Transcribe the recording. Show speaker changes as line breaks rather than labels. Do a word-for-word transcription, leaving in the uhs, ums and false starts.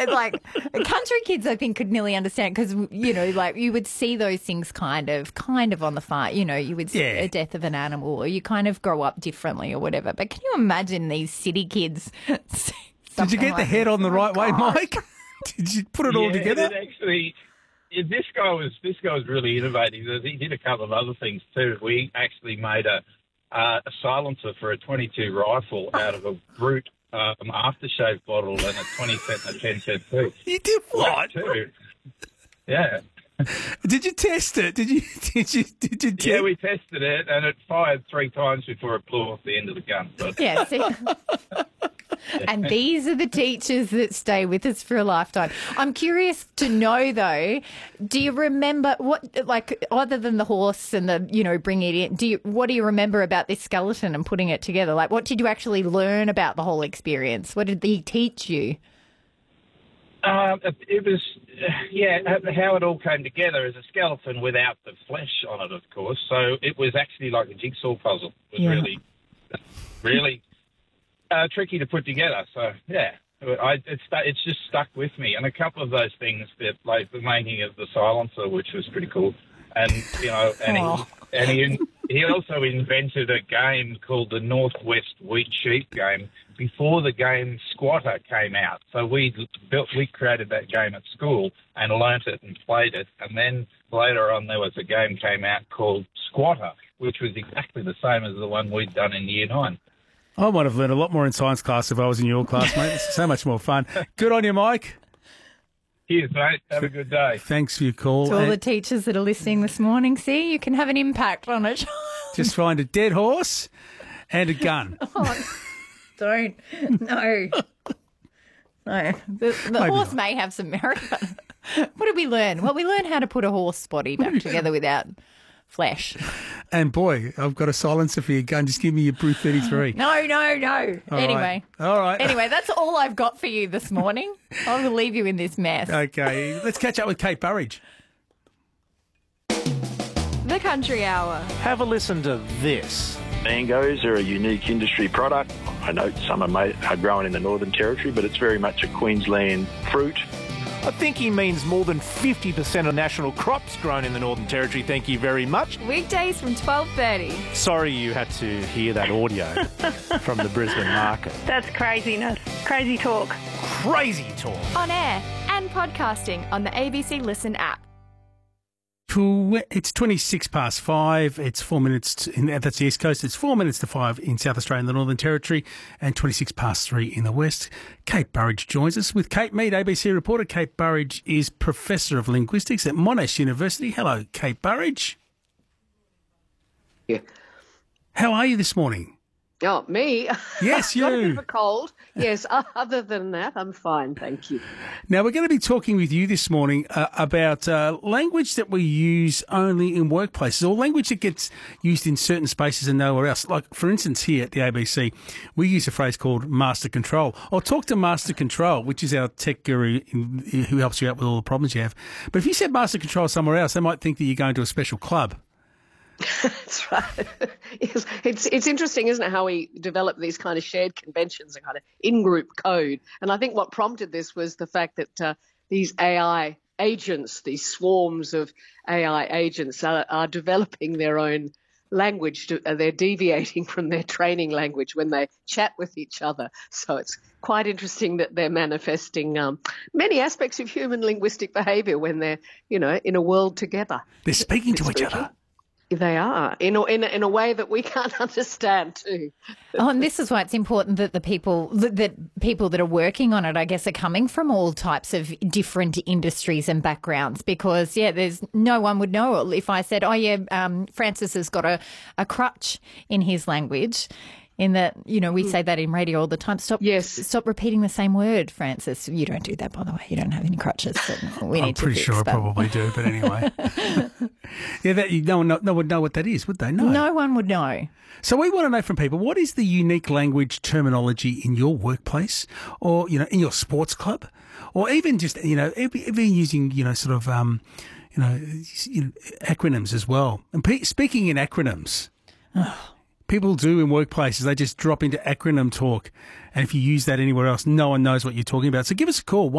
like country kids, I think, could nearly understand because, you know, like you would see those things kind of, kind of on the far, you know, you would see
Yeah.
a death of an animal or you kind of grow up differently or whatever. But can you imagine these city kids?
Did you get the head on the right way, Mike? Did you put it all
Yeah,
together?
it actually, yeah, this guy was this guy was really innovative. He did a couple of other things too. We actually made a uh, a silencer for a twenty-two rifle out of a brute um, aftershave bottle and a twenty cent and a ten cent piece.
You did what?
Too. Yeah.
Did you test it? Did you? Did you? Did you? Te-
Yeah, we tested it, and it fired three times before it blew off the end of the gun. But,
Yeah, see? And these are the teachers that stay with us for a lifetime. I'm curious to know, though, do you remember what, like, other than the horse and the, you know, bringing it in, do you, what do you remember about this skeleton and putting it together? Like, what did you actually learn about the whole experience? What did he teach you?
Um, it, it was, uh, yeah, how it all came together as a skeleton without the flesh on it, of course. So it was actually like a jigsaw puzzle. It was
Yeah.
really, really uh, tricky to put together. So, yeah, I, it stu- it's just stuck with me. And a couple of those things, that, like the making of the silencer, which was pretty cool. And, you know, and,
Oh.
he, and he, he also invented a game called the Northwest Wheat Sheep game before the game Squatter came out. So we built, we created that game at school and learnt it and played it. And then later on there was a game came out called Squatter, which was exactly the same as the one we'd done in year nine.
I might have learned a lot more in science class if I was in your class, mate. It's so much more fun. Good on you, Mike.
Cheers, mate. Have a good day.
Thanks for your call.
To all
And
the teachers that are listening this morning, see, you can have an impact on it.
just find a dead horse and a gun.
Don't. No. No. The, the
Maybe
horse
not.
may have some merit, but what did we learn? Well, we learned how to put a horse body back together without flesh.
And boy, I've got a silencer for your gun. Just give me your Brew thirty-three.
No, no, no.
All
anyway.
right. All right.
Anyway, that's all I've got for you this morning. I will leave you in this mess.
Okay, let's catch up with Kate Burridge.
The Country Hour.
Have a listen to this.
Mangoes are a unique industry product. I know some are, made, are grown in the Northern Territory, but it's very much a Queensland fruit.
I think he means more than fifty percent of national crops grown in the Northern Territory. Thank you very much.
Weekdays from twelve thirty.
Sorry you had to hear that audio from the Brisbane market.
That's craziness. Crazy talk.
Crazy talk.
On air and podcasting on the A B C Listen app.
It's twenty-six past five. It's four minutes. To, in, that's the East Coast. It's four minutes to five in South Australia and the Northern Territory, and twenty-six past three in the West. Kate Burridge joins us with Kate Mead, A B C reporter. Kate Burridge is Professor of Linguistics at Monash University. Hello, Kate Burridge.
Yeah.
How are you this morning?
Oh, me?
Yes,
Got a bit
you.
of a cold. Yes, other than that, I'm fine, thank you.
Now, we're going to be talking with you this morning uh, about uh, language that we use only in workplaces, or language that gets used in certain spaces and nowhere else. Like, for instance, here at the A B C, we use a phrase called master control. I'll talk to Master Control, which is our tech guru in, who helps you out with all the problems you have. But if you said master control somewhere else, they might think that you're going to a special club.
That's right. Yes, it's it's interesting, isn't it, how we develop these kind of shared conventions and kind of in-group code. And I think what prompted this was the fact that uh, these A I agents, these swarms of A I agents are, are developing their own language. To, uh, they're deviating from their training language when they chat with each other. So it's quite interesting that they're manifesting um, many aspects of human linguistic behaviour when they're, you know, in a world together.
They're speaking to each other.
They are, in a, in, a, in a way that we can't understand too.
Oh, and this is why it's important that the people that people that are working on it, I guess, are coming from all types of different industries and backgrounds. Because yeah, there's no one would know if I said, "Oh yeah, um, Francis has got a, a crutch in his language." In that, you know, we say that in radio all the time. Stop,
yes.
Stop repeating the same word, Francis. You don't do that, by the way. You don't have any crutches. So we need
I'm pretty
to fix,
sure
but...
I probably do, but anyway. yeah, that, no one no, no one would know what that is, would they? No.
No one would know.
So we want to know from people, what is the unique language terminology in your workplace, or, you know, in your sports club, or even just, you know, even using, you know, sort of, um, you know, you know acronyms as well. And pe- speaking in acronyms. People do in workplaces, they just drop into acronym talk. And if you use that anywhere else, no one knows what you're talking about. So give us a call.